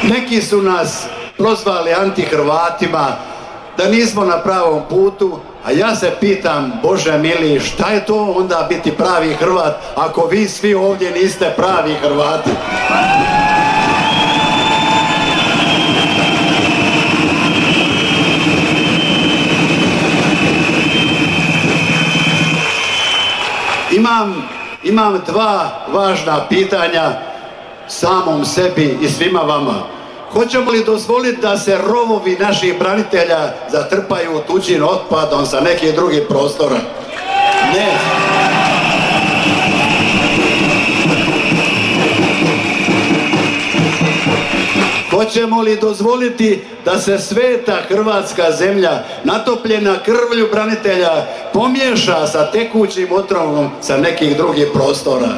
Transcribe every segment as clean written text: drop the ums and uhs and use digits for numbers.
Neki su nas prozvali anti-Hrvatima, da nismo na pravom putu, a ja se pitam, Bože mili, šta je to onda biti pravi Hrvat ako vi svi ovdje niste pravi Hrvati? Imam dva važna pitanja samom sebi i svima vama. Hoćemo li dozvoliti da se rovovi naših branitelja zatrpaju tuđim otpadom sa nekih drugih prostora? Ne. Hoćemo li dozvoliti da se sveta hrvatska zemlja, natopljena krvlju branitelja, pomiješa sa tekućim otrovom sa nekih drugih prostora?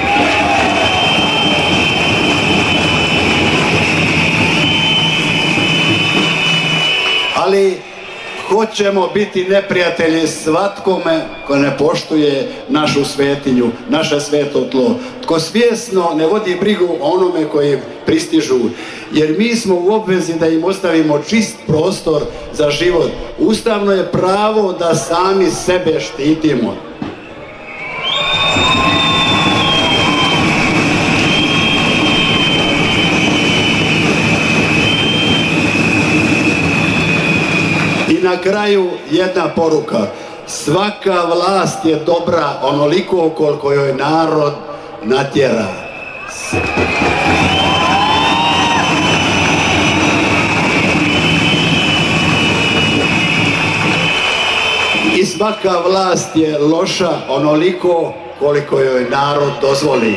Ali hoćemo biti neprijatelji svatkome ko ne poštuje našu svetinju, naše sveto tlo, tko svjesno ne vodi brigu o onome koji pristižu, jer mi smo u obvezi da im ostavimo čist prostor za život. Ustavno je pravo da sami sebe štitimo. I na kraju jedna poruka. Svaka vlast je dobra onoliko koliko joj narod natjera. I svaka vlast je loša onoliko koliko joj narod dozvoli.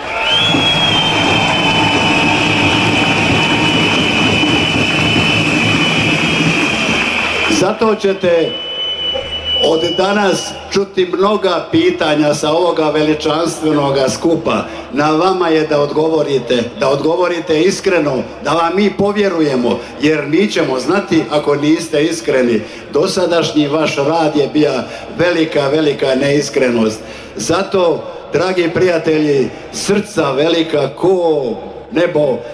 Zato ćete od danas čuti mnoga pitanja sa ovoga veličanstvenoga skupa. Na vama je da odgovorite iskreno, da vam mi povjerujemo, jer mi ćemo znati ako niste iskreni. Dosadašnji vaš rad je bila velika neiskrenost. Zato, dragi prijatelji, srca velika ko nebo,